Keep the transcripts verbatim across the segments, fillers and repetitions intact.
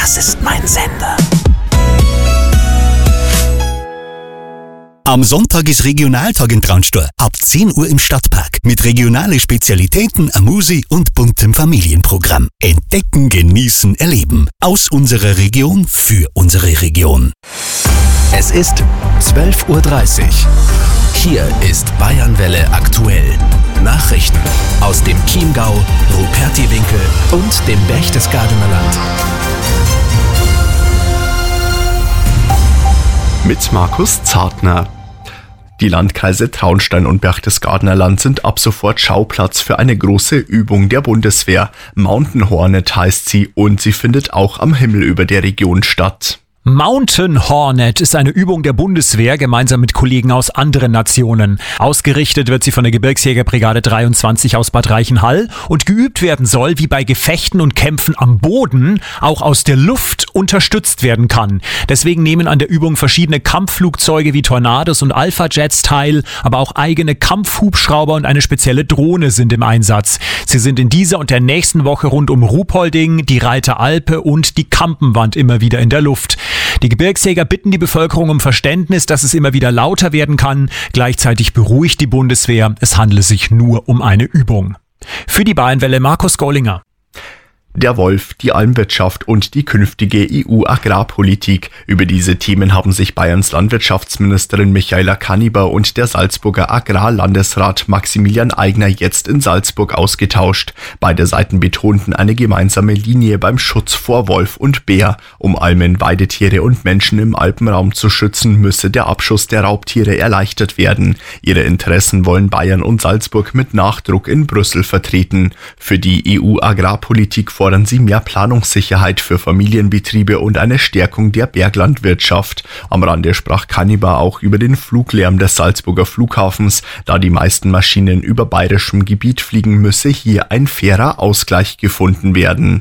Das ist mein Sender. Am Sonntag ist Regionaltag in Traunstein. Ab zehn Uhr im Stadtpark. Mit regionalen Spezialitäten, Amusi und buntem Familienprogramm. Entdecken, genießen, erleben. Aus unserer Region für unsere Region. Es ist zwölf Uhr dreißig. Hier ist Bayernwelle aktuell. Nachrichten aus dem Chiemgau, Rupertiwinkel und dem Berchtesgadener Land. Mit Markus Zartner. Die Landkreise Traunstein und Berchtesgadener Land sind ab sofort Schauplatz für eine große Übung der Bundeswehr. Mountain Hornet heißt sie und sie findet auch am Himmel über der Region statt. Mountain Hornet ist eine Übung der Bundeswehr gemeinsam mit Kollegen aus anderen Nationen. Ausgerichtet wird sie von der Gebirgsjägerbrigade dreiundzwanzig aus Bad Reichenhall und geübt werden soll, wie bei Gefechten und Kämpfen am Boden auch aus der Luft unterstützt werden kann. Deswegen nehmen an der Übung verschiedene Kampfflugzeuge wie Tornados und Alpha-Jets teil, aber auch eigene Kampfhubschrauber und eine spezielle Drohne sind im Einsatz. Sie sind in dieser und der nächsten Woche rund um Ruhpolding, die Reiter Alpe und die Kampenwand immer wieder in der Luft. Die Gebirgsjäger bitten die Bevölkerung um Verständnis, dass es immer wieder lauter werden kann. Gleichzeitig beruhigt die Bundeswehr, es handle sich nur um eine Übung. Für die Bayernwelle Markus Gollinger. Der Wolf, die Almwirtschaft und die künftige E U-Agrarpolitik. Über diese Themen haben sich Bayerns Landwirtschaftsministerin Michaela Kanniber und der Salzburger Agrarlandesrat Maximilian Aigner jetzt in Salzburg ausgetauscht. Beide Seiten betonten eine gemeinsame Linie beim Schutz vor Wolf und Bär. Um Almen, Weidetiere und Menschen im Alpenraum zu schützen, müsse der Abschuss der Raubtiere erleichtert werden. Ihre Interessen wollen Bayern und Salzburg mit Nachdruck in Brüssel vertreten. Für die E U-Agrarpolitik fordern sie mehr Planungssicherheit für Familienbetriebe und eine Stärkung der Berglandwirtschaft. Am Rande sprach Kanniber auch über den Fluglärm des Salzburger Flughafens. Da die meisten Maschinen über bayerischem Gebiet fliegen, müsse hier ein fairer Ausgleich gefunden werden.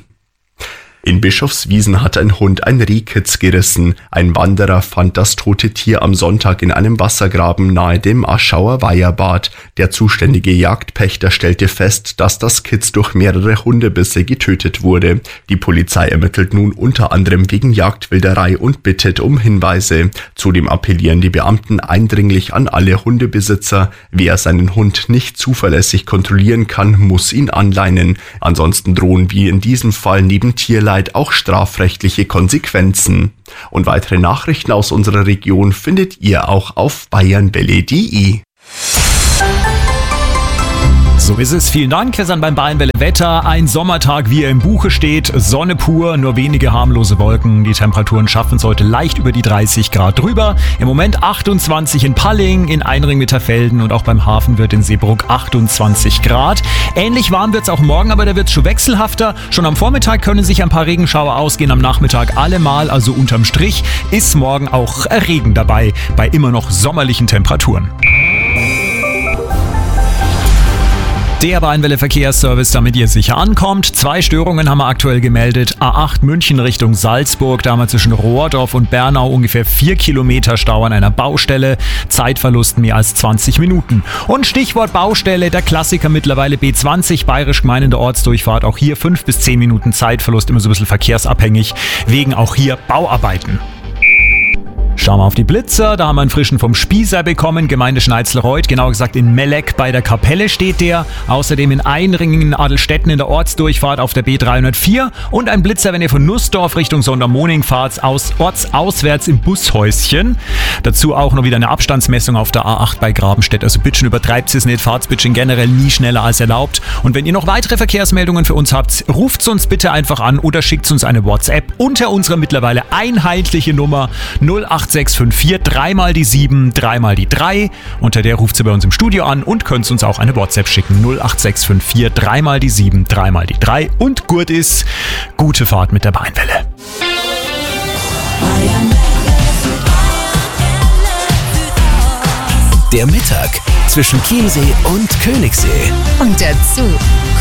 In Bischofswiesen hat ein Hund ein Rehkitz gerissen. Ein Wanderer fand das tote Tier am Sonntag in einem Wassergraben nahe dem Aschauer Weiherbad. Der zuständige Jagdpächter stellte fest, dass das Kitz durch mehrere Hundebisse getötet wurde. Die Polizei ermittelt nun unter anderem wegen Jagdwilderei und bittet um Hinweise. Zudem appellieren die Beamten eindringlich an alle Hundebesitzer. Wer seinen Hund nicht zuverlässig kontrollieren kann, muss ihn anleinen. Ansonsten drohen wie in diesem Fall neben Tierleid auch strafrechtliche Konsequenzen. Und weitere Nachrichten aus unserer Region findet ihr auch auf bayernwelle punkt de. So ist es. Vielen Dank. Wir sind beim Bayernwelle Wetter. Ein Sommertag, wie er im Buche steht. Sonne pur, nur wenige harmlose Wolken. Die Temperaturen schaffen es heute leicht über die dreißig Grad drüber. Im Moment achtundzwanzig in Palling, in Einring-Mitterfelden und auch beim Hafenwirt in Seebrugg achtundzwanzig Grad. Ähnlich warm wird es auch morgen, aber da wird es schon wechselhafter. Schon am Vormittag können sich ein paar Regenschauer ausgehen, am Nachmittag allemal. Also unterm Strich ist morgen auch Regen dabei, bei immer noch sommerlichen Temperaturen. Der Bayernwelle Verkehrsservice, damit ihr sicher ankommt. Zwei Störungen haben wir aktuell gemeldet. A acht München Richtung Salzburg, da haben wir zwischen Rohrdorf und Bernau ungefähr vier Kilometer Stau an einer Baustelle. Zeitverlust mehr als zwanzig Minuten. Und Stichwort Baustelle, der Klassiker mittlerweile B zwanzig, bayerisch gemeinende Ortsdurchfahrt. Auch hier fünf bis zehn Minuten Zeitverlust, immer so ein bisschen verkehrsabhängig, wegen auch hier Bauarbeiten. Schauen wir auf die Blitzer, da haben wir einen frischen vom Spießer bekommen, Gemeinde Schneitzlerreuth, genauer gesagt in Melleck bei der Kapelle steht der. Außerdem in Einringen in Adelstetten in der Ortsdurchfahrt auf der B dreihundertvier und ein Blitzer, wenn ihr von Nussdorf Richtung Sondermoning fahrt, aus, ortsauswärts im Bushäuschen. Dazu auch noch wieder eine Abstandsmessung auf der A acht bei Grabenstedt, also bitte übertreibt es nicht, fahrt bitte generell nie schneller als erlaubt. Und wenn ihr noch weitere Verkehrsmeldungen für uns habt, ruft uns bitte einfach an oder schickt uns eine WhatsApp unter unserer mittlerweile einheitliche Nummer null acht sechs fünf vier, dreimal die sieben, dreimal die drei. Unter der ruft sie bei uns im Studio an und könnt uns auch eine WhatsApp schicken. null acht sechs fünf vier, dreimal die sieben, dreimal die drei. Und gut ist, gute Fahrt mit der Bayernwelle. Der Mittag zwischen Chiemsee und Königssee. Und dazu